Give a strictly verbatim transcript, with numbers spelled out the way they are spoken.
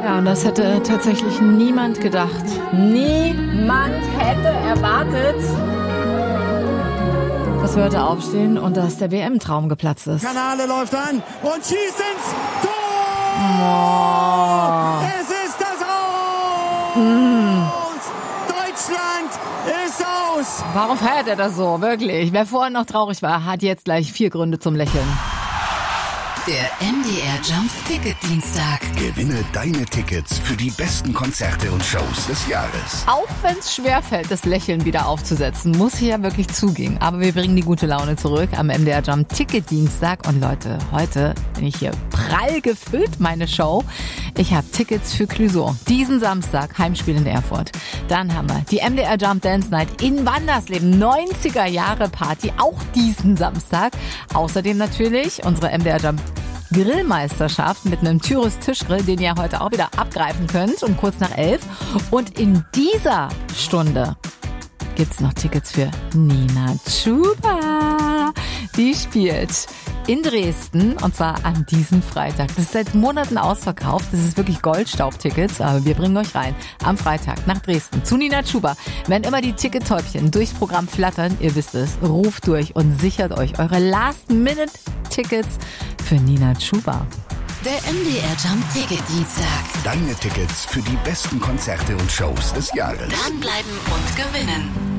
Ja, und das hätte tatsächlich niemand gedacht. Niemand hätte erwartet, dass wir heute aufstehen und dass der W M-Traum geplatzt ist. Kanale läuft an und schießt ins Tor! Oh. Es ist das Aus! Mm. Deutschland ist aus! Warum feiert er das so? Wirklich. Wer vorhin noch traurig war, hat jetzt gleich vier Gründe zum Lächeln. Der M D R Jump Ticket Dienstag. Gewinne deine Tickets für die besten Konzerte und Shows des Jahres. Auch wenn es schwerfällt, das Lächeln wieder aufzusetzen, muss ich ja wirklich zugehen. Aber wir bringen die gute Laune zurück am M D R Jump Ticket Dienstag. Und Leute, heute bin ich hier prall gefüllt, meine Show. Ich habe Tickets für Clouseau. Diesen Samstag Heimspiel in Erfurt. Dann haben wir die M D R Jump Dance Night in Wandersleben. neunziger Jahre Party, auch diesen Samstag. Außerdem natürlich unsere M D R Jump Grillmeisterschaft mit einem Tyros Tischgrill, den ihr heute auch wieder abgreifen könnt, um kurz nach elf. Und in dieser Stunde gibt's noch Tickets für Nina Chuba. Die spielt in Dresden und zwar an diesem Freitag. Das ist seit Monaten ausverkauft. Das ist wirklich Goldstaubtickets, aber wir bringen euch rein am Freitag nach Dresden zu Nina Chuba. Wenn immer die Tickettäubchen durchs Programm flattern, ihr wisst es, ruft durch und sichert euch eure Last-Minute-Tickets für Nina Chuba. Der M D R Jump Ticket Dienstag. Deine Tickets für die besten Konzerte und Shows des Jahres. Dranbleiben und gewinnen.